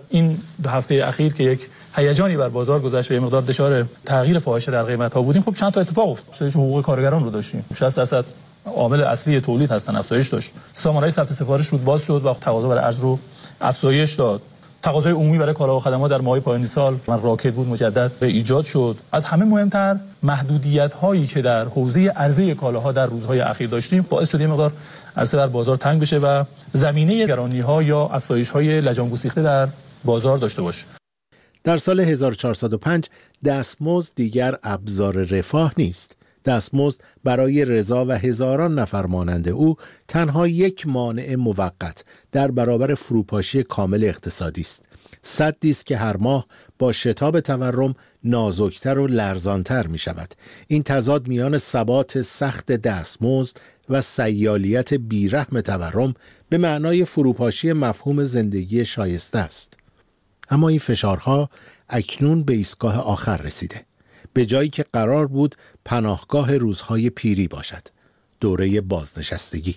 این 2 هفته اخیر که یک هیجانی بر بازار گذشت و یه مقدار دچار تغییر فاحشه در قیمت‌ها بودیم، خب چند تا اتفاق افتاد. حقوق کارگران رو داشتیم، 60% عامل اصلی تولید هستن افزایش داشت. سامانه‌های ثبت سفارش رود باز شد و تقاضا برای ارز رو افزایش داد. تقاضای عمومی برای کالا و خدمات در ماه‌های پایانی سال راکد بود، مجدد به ایجاد شد. از همه مهمتر محدودیت‌هایی که در حوزه عرضه کالاها در روزهای اخیر داشتیم باعث شد یه مقدار عرصه بر بازار تنگ بشه و زمینه گرانی‌ها یا افزایش‌های لجام گسیخته در بازار داشته باشه. در سال 1405 دستمزد دیگر ابزار رفاه نیست. دستمزد برای رضا و هزاران نفر مانند او تنها یک مانع موقت در برابر فروپاشی کامل اقتصادی است. سدی است که هر ماه با شتاب تورم نازکتر و لرزانتر می شود. این تضاد میان ثبات سخت دستمزد و سیالیت بیرحم تورم به معنای فروپاشی مفهوم زندگی شایسته است. اما این فشارها اکنون به ایستگاه آخر رسیده. به جایی که قرار بود پناهگاه روزهای پیری باشد، دوره بازنشستگی.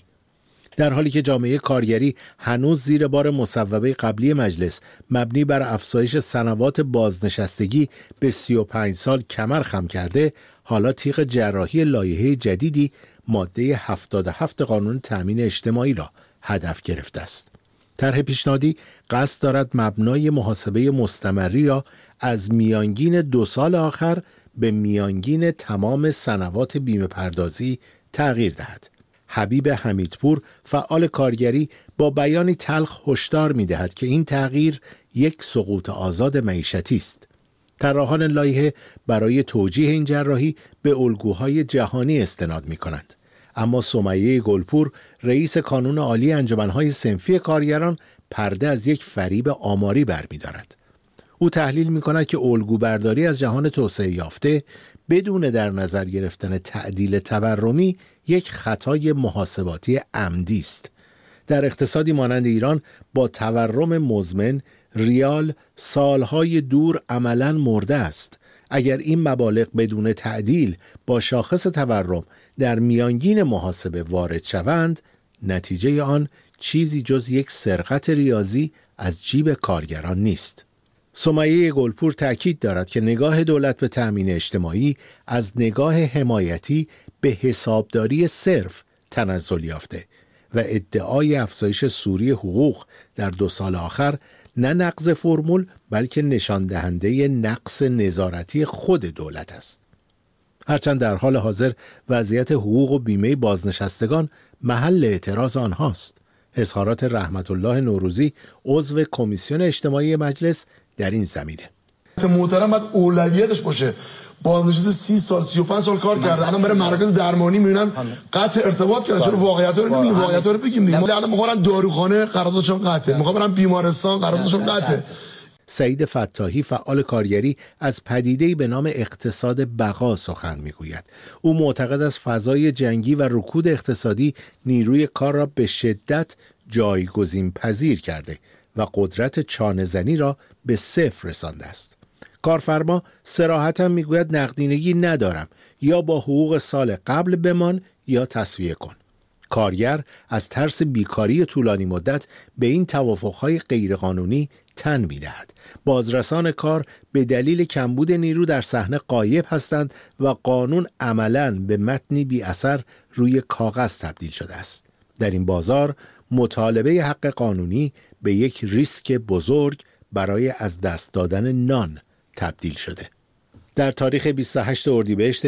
در حالی که جامعه کارگری هنوز زیر بار مصوبه قبلی مجلس مبنی بر افزایش سنوات بازنشستگی به 35 سال کمر خم کرده، حالا تیغ جراحی لایحه جدیدی ماده 77 قانون تأمین اجتماعی را هدف گرفته است. طرح پیشنهادی قصد دارد مبنای محاسبه مستمری را از میانگین 2 سال آخر به میانگین تمام سنوات بیمه پردازی تغییر دهد. حبیب حمیدپور فعال کارگری با بیانی تلخ هشدار می‌دهد که این تغییر یک سقوط آزاد معیشتی است. طراحان لایحه برای توجیه این جراحی به الگوهای جهانی استناد می‌کنند. اما سمیه گلپور رئیس کانون عالی انجمن‌های صنفی کارگران پرده از یک فریب آماری برمی‌دارد. او تحلیل می‌کند که الگوبرداری از جهان توسعه یافته بدون در نظر گرفتن تعدیل تورمی یک خطای محاسباتی عمدی است. در اقتصادی مانند ایران با تورم مزمن ریال سالهای دور عملاً مرده است. اگر این مبالغ بدون تعدیل با شاخص تورم در میانگین محاسبه وارد شوند، نتیجه آن چیزی جز یک سرقت ریاضی از جیب کارگران نیست. سمیه گلپور تأکید دارد که نگاه دولت به تأمین اجتماعی از نگاه حمایتی به حسابداری صرف تنزل یافته و ادعای افزایش سوری حقوق در 2 سال آخر نه نقض فرمول بلکه نشان دهنده نقص نظارتی خود دولت است. هرچند در حال حاضر وضعیت حقوق و بیمه بازنشستگان محل اعتراض آنهاست. اظهارات رحمت الله نوروزی عضو کمیسیون اجتماعی مجلس در این زمینه. محترم باید اولویتش باشه. بازنشسته 30 سال 35 سال کار کرده، الان برای مراکز درمانی میبینن قطع ارتباط کردن. چرا واقعیت رو نمیگیم؟ واقعیت رو بگیم دیگه. الان میخوان داروخانه قراردادشون قطعه، میخوان برن بیمارستان قراردادشون قطعه. سعید فتاحی فعال کارگری از پدیده‌ای به نام اقتصاد بقا سخن میگوید. او معتقد است فضای جنگی و رکود اقتصادی نیروی کار را به شدت جایگزین پذیر کرده و قدرت چانه‌زنی را به 0 رسانده است. کارفرما صراحتاً میگوید نقدینگی ندارم، یا با حقوق سال قبل بمان یا تسویه کن. کارگر از ترس بیکاری طولانی مدت به این توافقهای غیرقانونی تن می‌دهد. بازرسان کار به دلیل کمبود نیرو در صحنه غایب هستند و قانون عملاً به متنی بی اثر روی کاغذ تبدیل شده است. در این بازار مطالبه حق قانونی به یک ریسک بزرگ برای از دست دادن نان تبدیل شده. در تاریخ 28 اردیبهشت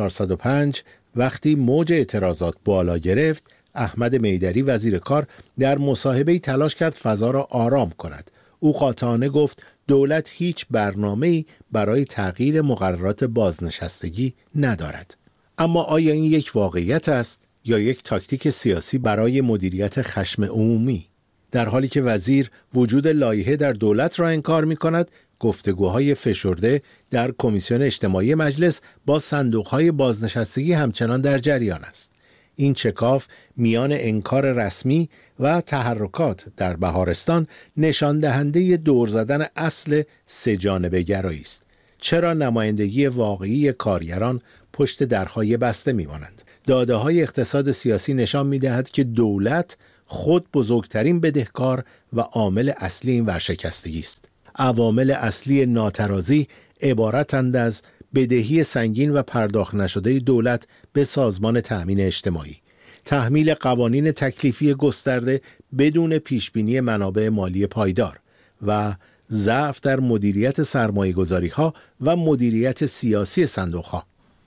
1405 وقتی موج اعتراضات بالا گرفت، احمد میدری وزیر کار در مصاحبه‌ای تلاش کرد فضا را آرام کند. او قاطعانه گفت دولت هیچ برنامه‌ای برای تغییر مقررات بازنشستگی ندارد. اما آیا این یک واقعیت است یا یک تاکتیک سیاسی برای مدیریت خشم عمومی؟ در حالی که وزیر وجود لایحه در دولت را انکار می‌کند، گفتگوهای فشرده در کمیسیون اجتماعی مجلس با صندوق‌های بازنشستگی همچنان در جریان است. این چکاف میان انکار رسمی و تحرکات در بهارستان نشان دهنده دور زدن اصل سه جانبه گرایی است. چرا نمایندگی واقعی کارگران پشت درهای بسته میمانند؟ داده‌های اقتصاد سیاسی نشان می‌دهد که دولت خود بزرگترین بدهکار و عامل اصلی این ورشکستگی است. عوامل اصلی ناترازی عبارتند از بدهی سنگین و پرداخت نشده دولت به سازمان تأمین اجتماعی، تحمیل قوانین تکلیفی گسترده بدون پیشبینی منابع مالی پایدار و ضعف در مدیریت سرمایه‌گذاری‌ها و مدیریت سیاسی صندوق‌ها.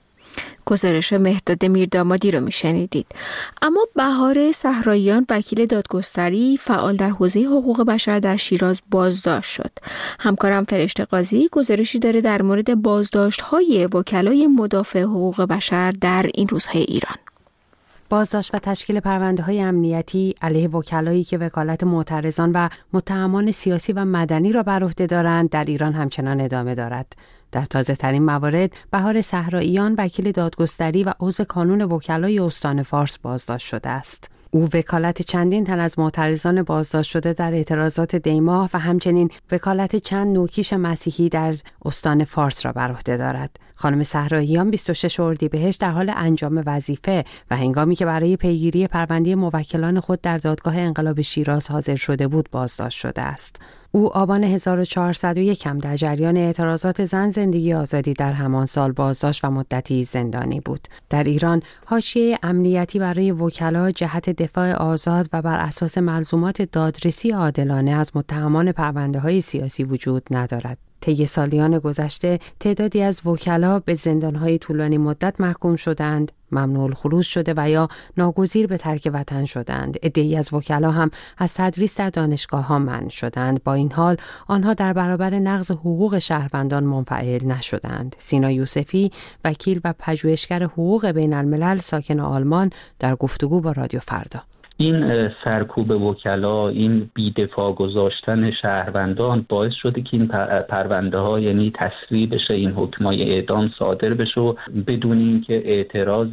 گزارش مهرداد میردامادی رو میشنیدید. اما بهار صحراییان وکیل دادگستری فعال در حوزه حقوق بشر در شیراز بازداشت شد. همکارم فرشته قاضی گزارشی داره در مورد بازداشت‌های وکلای مدافع حقوق بشر در این روزهای ایران. بازداشت و تشکیل پرونده‌های امنیتی علیه وکلایی که وکالت معترضان و متهمان سیاسی و مدنی را بر عهده دارند در ایران همچنان ادامه دارد. در تازه‌ترین موارد بهار صحراییان وکیل دادگستری و عضو کانون وکلای استان فارس بازداشت شده است. او وکالت چندین تن از معترضان بازداشت شده در اعتراضات دی‌ماه و همچنین وکالت چند نوکیش مسیحی در استان فارس را بر عهده دارد. خانم صحراییان 26 اردیبهشت در حال انجام وظیفه و هنگامی که برای پیگیری پرونده موکلان خود در دادگاه انقلاب شیراز حاضر شده بود بازداشت شده است. او آبان 1401 هم در جریان اعتراضات زن زندگی آزادی در همان سال بازداشت و مدتی زندانی بود. در ایران حاشیه امنیتی برای وکلا جهت دفاع آزاد و بر اساس ملزومات دادرسی عادلانه از متهمان پرونده‌های سیاسی وجود ندارد. طی سالیان گذشته تعدادی از وکلا به زندان‌های طولانی مدت محکوم شدند، ممنوع الخروج شده و یا ناگزیر به ترک وطن شدند. عده‌ای از وکلا هم از تدریس در دانشگاه‌ها منع شدند. با این حال آنها در برابر نقض حقوق شهروندان منفعل نشدند. سینا یوسفی وکیل و پژوهشگر حقوق بین الملل ساکن آلمان در گفتگو با رادیو فردا: این سرکوب وکلا، این بی‌دفاع گذاشتن شهروندان باعث شده که این پرونده ها یعنی تسریع بشه، این حکمای اعدام صادر بشه و بدون اینکه اعتراض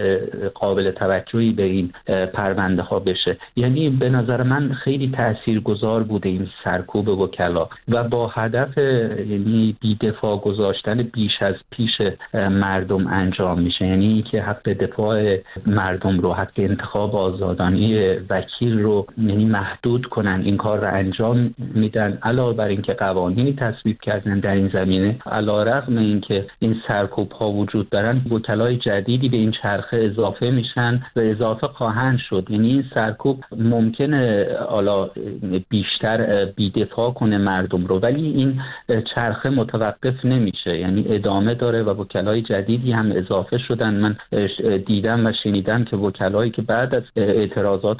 قابل توجهی به این پرونده ها بشه. یعنی به نظر من خیلی تاثیرگذار بوده این سرکوب وکلا و با هدف یعنی بی‌دفاع گذاشتن بیش از پیش مردم انجام میشه. یعنی که حق دفاع مردم رو، حق انتخاب آزادانه وکیل رو یعنی محدود کنن، این کار رو انجام میدن. علاوه بر اینکه قوانینی تصویب کردن در این زمینه، علیرغم اینکه این سرکوب ها وجود دارن، وکلای جدیدی به این چرخه اضافه میشن و اضافه خواهند شد. یعنی این سرکوب ممکنه حالا بیشتر بی‌دفاع کنه مردم رو، ولی این چرخه متوقف نمیشه، یعنی ادامه داره و وکلای جدیدی هم اضافه شدن. من دیدم و شنیدم که وکلایی که بعد از اعتراضات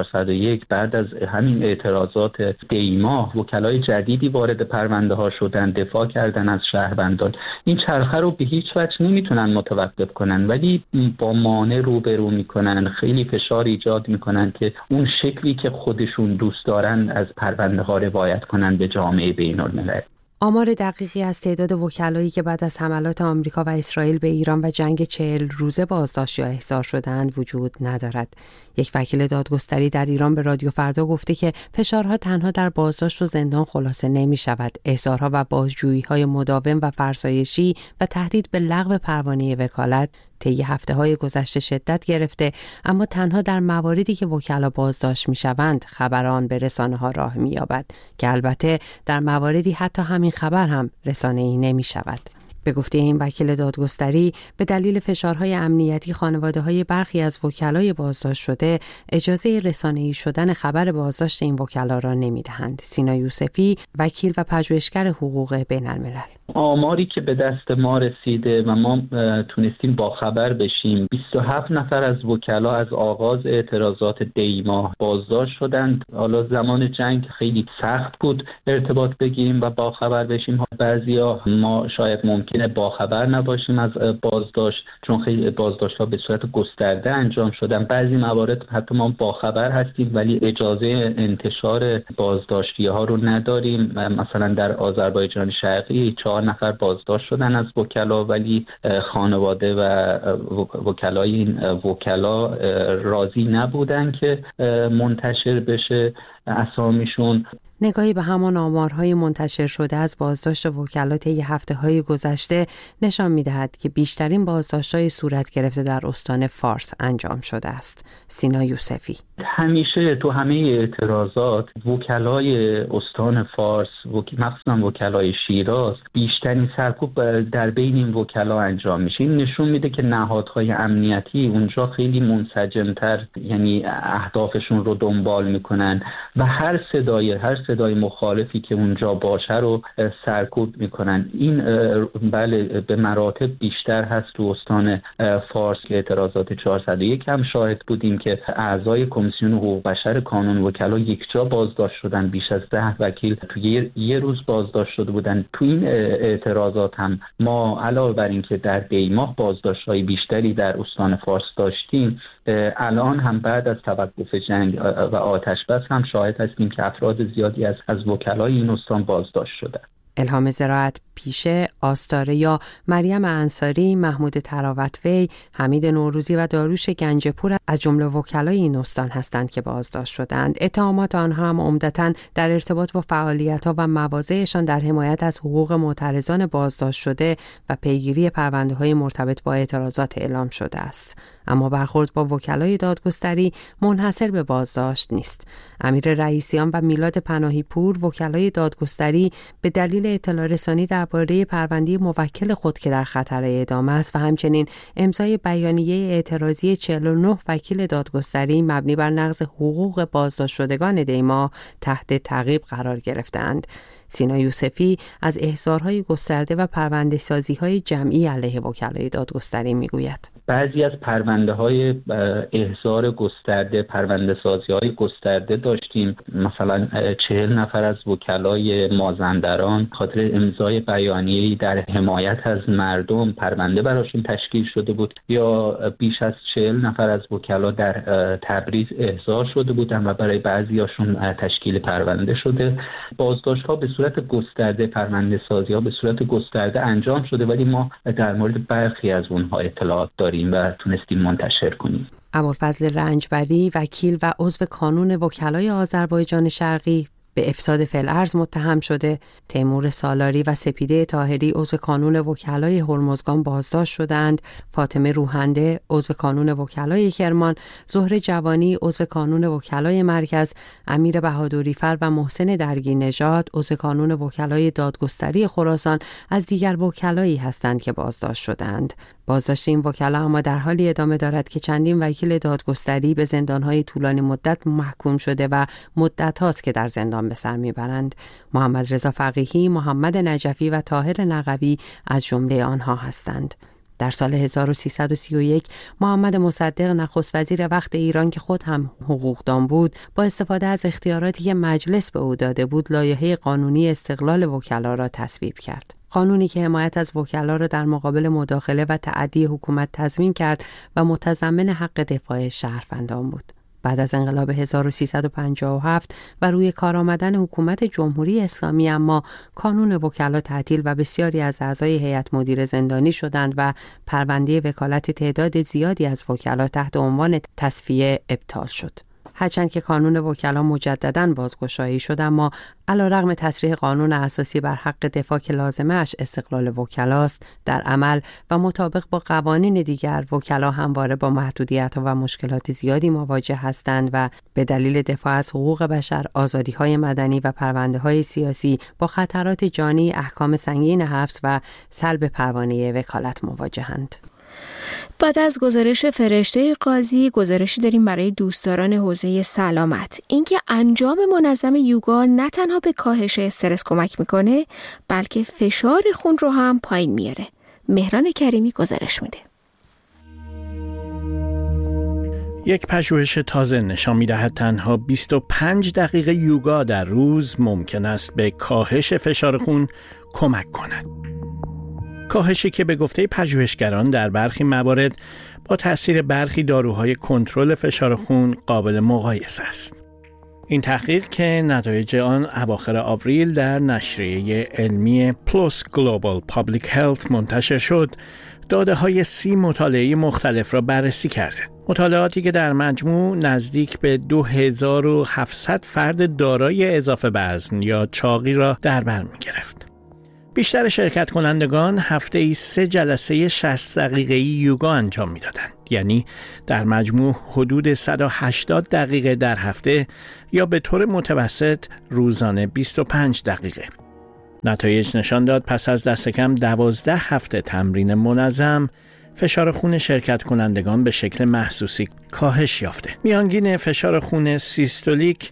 401 بعد از همین اعتراضات دی‌ماه وکلای جدیدی وارد پرونده ها شدن، دفاع کردن از شهروندان. این چرخه رو به هیچ وجه نمیتونن متوقف کنن، ولی با مانع روبرو میکنن، خیلی فشار ایجاد میکنن که اون شکلی که خودشون دوست دارن از پرونده ها روایت کنن به جامعه بین‌المللی. آمار دقیقی از تعداد وکلایی که بعد از حملات آمریکا و اسرائیل به ایران و جنگ 40 روزه بازداشت یا احضار شدند وجود ندارد. یک وکیل دادگستری در ایران به رادیو فردا گفته که فشارها تنها در بازداشت و زندان خلاصه نمی شود. احضارها و بازجویی‌های مداوم و فرسایشی و تهدید به لغو پروانه وکالت طی هفته‌های گذشته شدت گرفته، اما تنها در مواردی که وکلا بازداشت می‌شوند خبر آن به رسانه‌ها راه می‌یابد که البته در مواردی حتی همین خبر هم رسانه‌ای نمی‌شود. به گفته این وکیل دادگستری به دلیل فشارهای امنیتی خانواده‌های برخی از وکلای بازداشت شده اجازه رسانه‌ای شدن خبر بازداشت این وکلا را نمی‌دهند. سینا یوسفی وکیل و پژوهشگر حقوق بین الملل: آماری که به دست ما رسیده و ما تونستیم با خبر بشیم، 27 نفر از وکلا از آغاز اعتراضات دی‌ماه بازداشت شدند. حالا زمان جنگ خیلی سخت بود ارتباط بگیریم و با خبر بشیم. بعضیا ما شاید ممکنه با خبر نباشیم از بازداشت، چون خیلی بازداشت‌ها به صورت گسترده انجام شدن. بعضی موارد حتی ما با خبر هستیم ولی اجازه انتشار بازداشتی‌ها رو نداریم. مثلا در آذربایجان شرقی 4 نفر بازداشت شدن از وکلا، ولی خانواده و وکلای این وکلا راضی نبودن که منتشر بشه اسامیشون. نگاهی به همان آمارهای منتشر شده از بازداشت وکلا طی هفته‌های گذشته نشان می‌دهد که بیشترین بازداشت‌های صورت گرفته در استان فارس انجام شده است. سینا یوسفی: همیشه تو همه اعتراضات وکلای استان فارس، مخصوصا وکلای شیراز، بیشترین سرکوب در بین این وکلا انجام میشه. این نشون میده که نهادهای امنیتی اونجا خیلی منسجم‌تر، یعنی اهدافشون رو دنبال میکنن و هر صدای مخالفی که اونجا باشه رو سرکوب میکنن. این بله به مراتب بیشتر هست تو استان فارس که اعتراضات 401 هم شاهد بودیم که اعضای کمیسیون حقوق بشر کانون وکلا یکجا بازداشت شدن. بیش از 10 وکیل تو یه روز بازداشت شده بودن. تو این اعتراضات هم ما علاوه بر این که در دیماه بازداشت‌های بیشتری در استان فارس داشتیم، الان هم بعد از توقف جنگ و آتش بس هم شاهد هستیم که افراد زیادی از وکلای این استان بازداشت شده. الهام زراعت پیشه، آستاره یا مریم انصاری، محمود تراوت‌وی، حمید نوروزی و داروش گنجپور از جمله وکلای این استان هستند که بازداشت شدند. اتهامات آنها هم عمدتاً در ارتباط با فعالیت‌ها و مواضعشان در حمایت از حقوق معترضان بازداشت شده و پیگیری پرونده‌های مرتبط با اعتراضات اعلام شده است. اما برخورد با وکلای دادگستری منحصر به بازداشت نیست. امیر رئیسیان و میلاد پناهی پور، وکلای دادگستری، به دلیل اطلاع رسانی درباره پرونده موکل خود که در خطر اعدام است و همچنین امضای بیانیه اعتراضی 49 وکیل دادگستری مبنی بر نقض حقوق بازداشت شدگان دیما تحت تعقیب قرار گرفتند. سینا یوسفی از احضارهای گسترده و پرونده سازی‌های جمعی علیه وکلای دادگستری میگوید: بعضی از پرونده‌های احضار گسترده، پرونده سازی‌های گسترده داشتیم. مثلا 40 نفر از وکلای مازندران خاطر امضای بیانیه‌ای در حمایت از مردم پرونده براشون تشکیل شده بود، یا بیش از 40 نفر از وکلا در تبریز احضار شده بودن و برای بعضیاشون تشکیل پرونده شده. بازداشت‌ها به صورت گسترده، پرونده سازی‌ها به صورت گسترده انجام شده، ولی ما در مورد برخی از اونها اطلاعات داریم و تونستیم منتشر کنیم. ابوالفضل رنجبری، وکیل و عضو کانون وکلای آذربایجان شرقی، به افساد فی‌الارض متهم شده. تیمور سالاری و سپیده طاهری، عضو کانون وکلای هرمزگان بازداشت شدند. فاطمه روحنده، عضو کانون وکلای کرمان، زهره جوانی، عضو کانون وکلای مرکز، امیر بهادری‌فر و محسن درگی نژاد، عضو کانون وکلای دادگستری خراسان از دیگر وکلایی هستند که بازداشت شدند. بازداشت این وکلا اما در حالی ادامه دارد که چندین وکیل دادگستری به زندان‌های طولانی مدت محکوم شده و مدت هاست که در زندان به سر میبرند. محمد رضا فقیهی، محمد نجفی و طاهر نقوی از جمله آنها هستند. در سال 1331 محمد مصدق، نخست وزیر وقت ایران که خود هم حقوقدان بود، با استفاده از اختیاراتی که مجلس به او داده بود، لایحه قانونی استقلال وکلا را تصویب کرد. قانونی که حمایت از وکلا را در مقابل مداخله و تعدی حکومت تضمین کرد و متضمن حق دفاع شهروندان بود. بعد از انقلاب 1357 و روی کار آمدن حکومت جمهوری اسلامی اما کانون وکلا تعطیل و بسیاری از اعضای هیئت مدیره زندانی شدند و پرونده وکالت تعداد زیادی از وکلا تحت عنوان تصفیه ابطال شد. هرچند که کانون وکلا مجدداً بازگشایی شد، اما علیرغم تصریح قانون اساسی بر حق دفاع که لازمش استقلال وکلاست، در عمل و مطابق با قوانین دیگر وکلا همواره با محدودیت‌ها و مشکلات زیادی مواجه هستند و به دلیل دفاع از حقوق بشر، آزادی‌های مدنی و پرونده‌های سیاسی با خطرات جانی، احکام سنگین حبس و سلب پروانه وکالت مواجهند. بعد از گزارش فرشته قاضی، گزارشی داریم برای دوستداران حوزه سلامت. اینکه انجام منظم یوگا نه تنها به کاهش استرس کمک میکنه، بلکه فشار خون رو هم پایین میاره. مهران کریمی گزارش میده. یک پژوهش تازه نشان می‌دهد تنها 25 دقیقه یوگا در روز ممکن است به کاهش فشار خون کمک کند. کاهشی که به گفته پژوهشگران در برخی موارد با تأثیر برخی داروهای کنترل فشار خون قابل مقایسه است. این تحقیق که نتایج آن اواخر آوریل در نشریه علمی PLOS Global Public Health منتشر شد، داده‌های 30 مطالعه مختلف را بررسی کرده. مطالعاتی که در مجموع نزدیک به 2700 فرد دارای اضافه وزن یا چاقی را در بر می‌گرفت. بیشتر شرکت کنندگان هفته‌ای 3 جلسه 60 دقیقه‌ای یوگا انجام می‌دادند. یعنی در مجموع حدود 180 دقیقه در هفته یا به طور متوسط روزانه 25 دقیقه. نتایج نشان داد پس از دست کم 12 هفته تمرین منظم، فشار خون شرکت کنندگان به شکل محسوسی کاهش یافته. میانگین فشار خون سیستولیک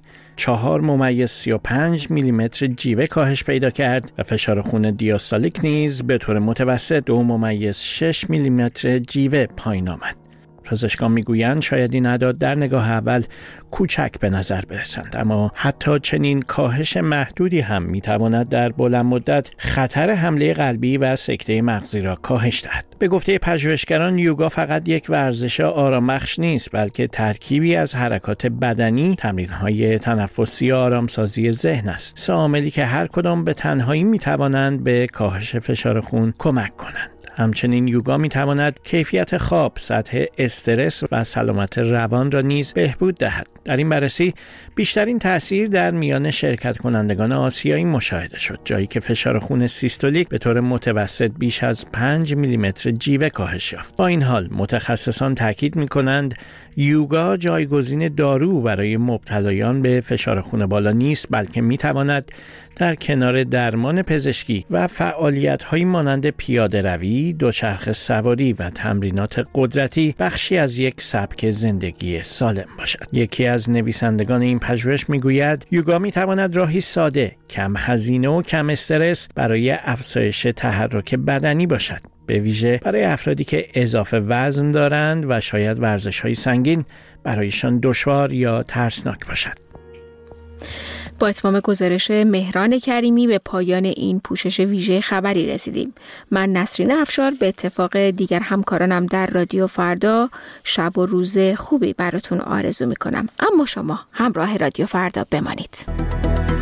4.35 میلیمتر جیوه کاهش پیدا کرد و فشار خون دیاستالیک نیز به طور متوسط 2.6 میلیمتر جیوه پایین آمد. پزشکان میگویند شاید این اعداد در نگاه اول کوچک به نظر برسند، اما حتی چنین کاهش محدودی هم میتواند در بلند مدت خطر حمله قلبی و سکته مغزی را کاهش دهد. به گفته پژوهشگران یوگا فقط یک ورزش آرامبخش نیست، بلکه ترکیبی از حرکات بدنی، تمرین‌های تنفسی و آرامسازی ذهن است. 3 عاملی که هر کدام به تنهایی میتوانند به کاهش فشار خون کمک کنند. همچنین یوگا میتواند کیفیت خواب، سطح استرس و سلامت روان را نیز بهبود دهد. در این بررسی بیشترین تأثیر در میان شرکت کنندگان آسیایی مشاهده شد، جایی که فشار خون سیستولیک به طور متوسط بیش از 5 میلیمتر جیوه کاهش یافت. با این حال متخصصان تاکید می‌کنند یوگا جایگزین دارو برای مبتلایان به فشار خون بالا نیست، بلکه میتواند در کنار درمان پزشکی و فعالیت‌هایی مانند پیاده‌روی، دوچرخه سواری و تمرینات قدرتی بخشی از یک سبک زندگی سالم باشد. یکی از نویسندگان این پژوهش میگوید یوگا میتواند راهی ساده، کم هزینه و کم استرس برای افزایش تحرک بدنی باشد، به ویژه برای افرادی که اضافه وزن دارند و شاید ورزش‌های سنگین برایشان دشوار یا ترسناک باشد. با اتمام گزارش مهران کریمی به پایان این پوشش ویژه خبری رسیدیم. من نسرین افشار به اتفاق دیگر همکارانم در رادیو فردا شب و روز خوبی براتون آرزو میکنم. اما شما همراه رادیو فردا بمانید.